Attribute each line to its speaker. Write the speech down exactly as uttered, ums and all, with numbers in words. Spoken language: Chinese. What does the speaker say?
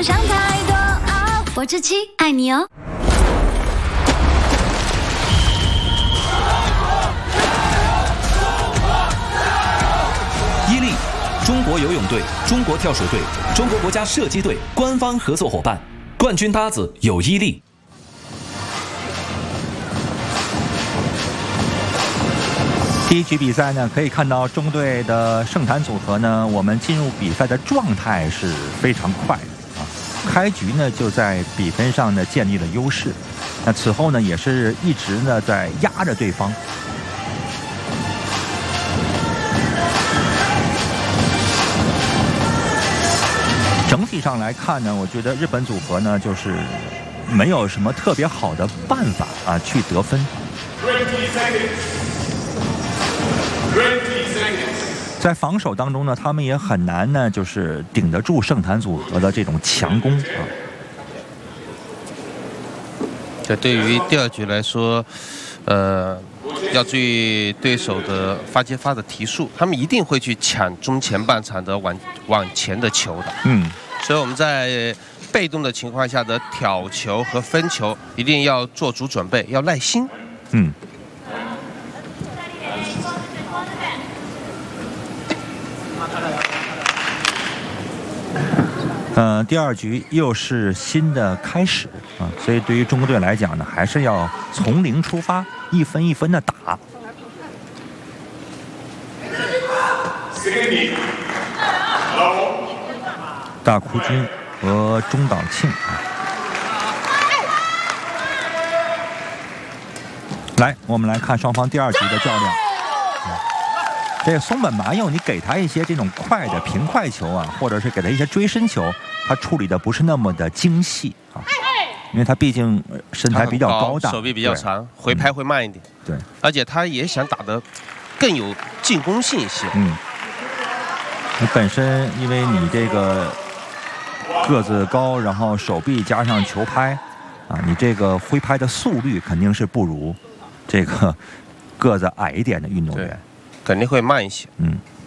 Speaker 1: 不想太多。哦，我这期爱你哦。
Speaker 2: 伊利，中国游泳队、中国跳水队、中国国家射击队官方合作伙伴，冠军搭子有伊利。
Speaker 3: 第一局比赛呢，可以看到中队的圣坛组合呢，我们进入比赛的状态是非常快的啊。开局呢就在比分上呢建立了优势，那此后呢也是一直呢在压着对方。整体上来看呢，我觉得日本组合呢就是没有什么特别好的办法啊去得分。在防守当中呢，他们也很难呢，就是顶得住圣坛组合的这种强攻啊。
Speaker 4: 这对于第二局来说，呃，要注意对手的发接发的提速，他们一定会去抢中前半场的往往前的球的。
Speaker 3: 嗯，
Speaker 4: 所以我们在被动的情况下的挑球和分球，一定要做足准备，要耐心。
Speaker 3: 嗯。呃，第二局又是新的开始啊，所以对于中国队来讲呢，还是要从零出发，一分一分的打。大哭君和中岛庆啊，来，我们来看双方第二局的较量。这个松本麻佑，你给他一些这种快的平快球啊，或者是给他一些追身球，他处理的不是那么的精细啊，因为他毕竟身材比较高大，
Speaker 4: 手臂比较长，回拍会慢一点。
Speaker 3: 对，
Speaker 4: 而且他也想打得更有进攻性一些。
Speaker 3: 嗯，你本身因为你这个个子高，然后手臂加上球拍啊，你这个挥拍的速率肯定是不如这个个子矮一点的运动员。
Speaker 4: 肯定会慢一些。
Speaker 3: 嗯。